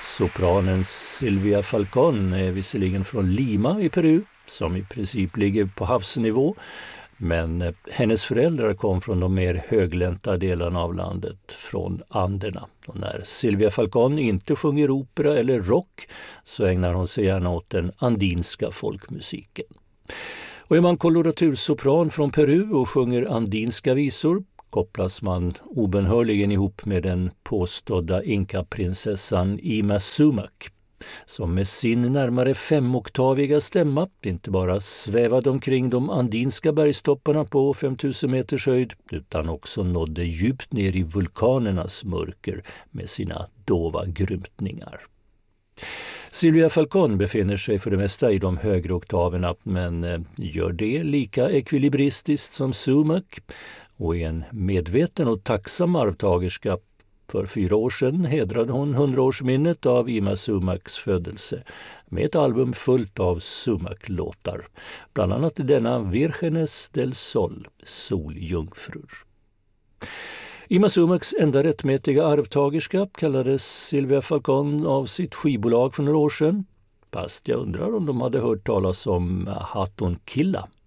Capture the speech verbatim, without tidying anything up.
Sopranen Silvia Falcón är visserligen från Lima i Peru, som i princip ligger på havsnivå, men hennes föräldrar kom från de mer höglänta delarna av landet, från Anderna. Och när Silvia Falcón inte sjunger opera eller rock så ägnar hon sig gärna åt den andinska folkmusiken. Och är man koloratursopran från Peru och sjunger andinska visor kopplas man obenhörligen ihop med den påstådda inkaprinsessan Ima Sumac, som med sin närmare femoktaviga stämma inte bara svävade omkring de andinska bergstopparna på femtusen meters höjd utan också nådde djupt ner i vulkanernas mörker med sina dova grymtningar. Silvia Falcón befinner sig för det mesta i de högre oktaverna, men gör det lika ekvilibristiskt som Sumac och är en medveten och tacksam arvtagerska. För fyra år sedan hedrade hon hundraårsminnet av Ima Sumacs födelse med ett album fullt av Sumac-låtar, bland annat denna Virgenes del Sol, Soljungfrur. Ima Sumacs enda rättmätiga arvtagerska kallades Silvia Falcón av sitt skivbolag för några år sedan, fast jag undrar om de hade hört talas om Hatun Killa.